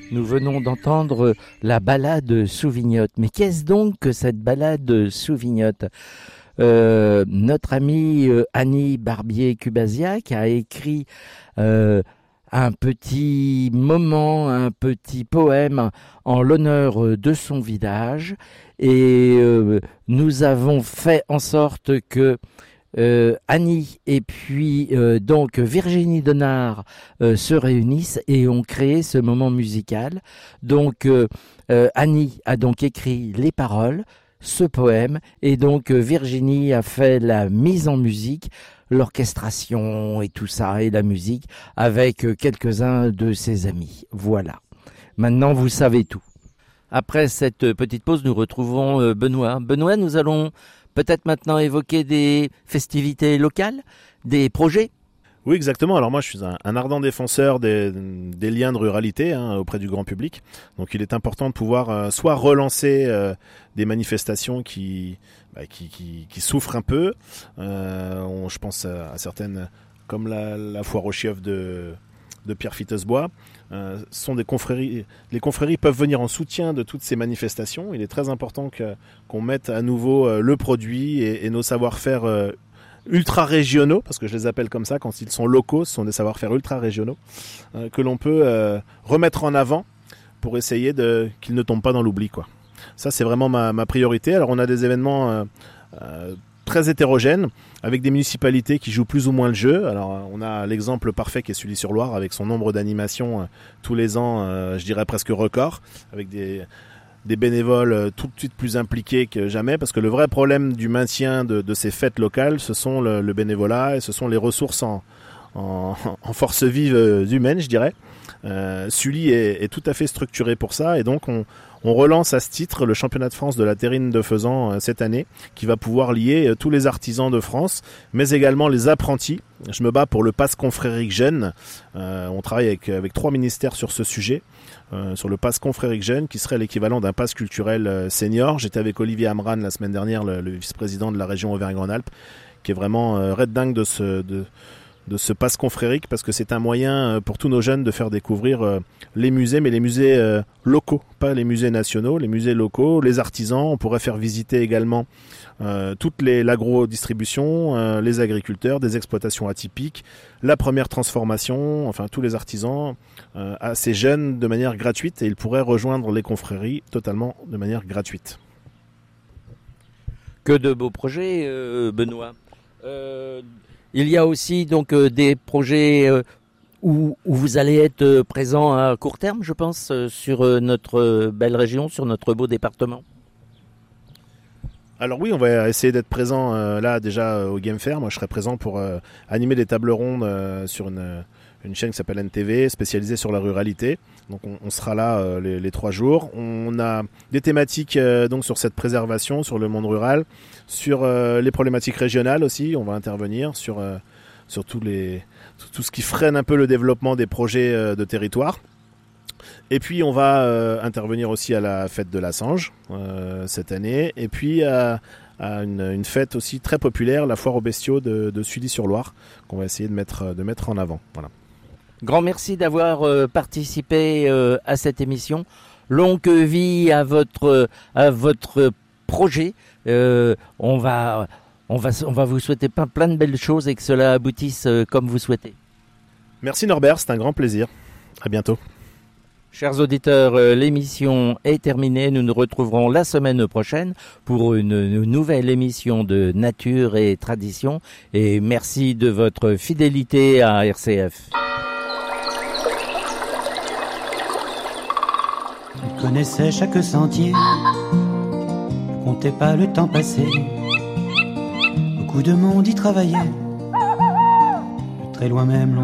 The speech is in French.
Nous venons d'entendre la ballade Souvignotte. Mais qu'est-ce donc que cette ballade Souvignotte ? Notre amie Annie Barbier-Cubaziac a écrit un petit moment, un petit poème en l'honneur de son village et nous avons fait en sorte que Annie et puis donc Virginie Donard se réunissent et ont créé ce moment musical. Donc Annie a donc écrit les paroles, ce poème, et donc Virginie a fait la mise en musique, l'orchestration et tout ça, et la musique avec quelques-uns de ses amis. Voilà. Maintenant, vous savez tout. Après cette petite pause, nous retrouvons Benoît. Benoît, nous allons peut-être maintenant évoquer des festivités locales, des projets. Oui, exactement. Alors moi, je suis un ardent défenseur des liens de ruralité auprès du grand public. Donc il est important de pouvoir soit relancer des manifestations qui souffrent un peu. Je pense à certaines comme la foire aux chiottes de Pierre Fitesbois. Sont des confréries. Les confréries peuvent venir en soutien de toutes ces manifestations. Il est très important qu'on mette à nouveau le produit et nos savoir-faire ultra-régionaux, parce que je les appelle comme ça, quand ils sont locaux, ce sont des savoir-faire ultra-régionaux, que l'on peut remettre en avant pour essayer qu'ils ne tombent pas dans l'oubli, quoi. Ça, c'est vraiment ma priorité. Alors, on a des événements très hétérogènes, avec des municipalités qui jouent plus ou moins le jeu. Alors, on a l'exemple parfait qui est Sully-sur-Loire, avec son nombre d'animations tous les ans, je dirais presque record, avec des bénévoles tout de suite plus impliqués que jamais, parce que le vrai problème du maintien de ces fêtes locales, ce sont le bénévolat et ce sont les ressources en force vive humaine, je dirais. Sully est tout à fait structuré pour ça, et donc on relance à ce titre le championnat de France de la terrine de faisan cette année, qui va pouvoir lier tous les artisans de France, mais également les apprentis. Je me bats pour le pass confrérique jeune. On travaille avec 3 ministères sur ce sujet. Sur le pass confrérique jeune, qui serait l'équivalent d'un pass culturel senior. J'étais avec Olivier Amran la semaine dernière, le vice-président de la région Auvergne-Rhône-Alpes, qui est vraiment red dingue de ce pass confrérique, parce que c'est un moyen pour tous nos jeunes de faire découvrir les musées, mais les musées locaux, pas les musées nationaux, les musées locaux, les artisans. On pourrait faire visiter également toute l'agro-distribution, les agriculteurs, des exploitations atypiques, la première transformation, enfin tous les artisans, à ces jeunes de manière gratuite, et ils pourraient rejoindre les confréries totalement de manière gratuite. Que de beaux projets, Benoît. Il y a aussi donc des projets où vous allez être présent à court terme, je pense, sur notre belle région, sur notre beau département. Alors oui, on va essayer d'être présent là déjà au Game Fair. Moi, je serai présent pour animer des tables rondes sur une chaîne qui s'appelle NTV, spécialisée sur la ruralité. Donc on sera là les 3 jours. On a des thématiques donc sur cette préservation, sur le monde rural, sur les problématiques régionales aussi. On va intervenir sur tout ce qui freine un peu le développement des projets de territoire. Et puis on va intervenir aussi à la fête de la Sange cette année, et puis à une fête aussi très populaire, la foire aux bestiaux de Sully-sur-Loire, qu'on va essayer de mettre en avant. Voilà. Grand merci d'avoir participé à cette émission. Longue vie à votre projet. On va vous souhaiter plein de belles choses et que cela aboutisse comme vous souhaitez. Merci Norbert, c'est un grand plaisir. À bientôt. Chers auditeurs, l'émission est terminée. Nous nous retrouverons la semaine prochaine pour une nouvelle émission de Nature et Tradition. Et merci de votre fidélité à RCF. Il connaissait chaque sentier, ne comptait pas le temps passé. Beaucoup de monde y travaillait, de très loin même l'on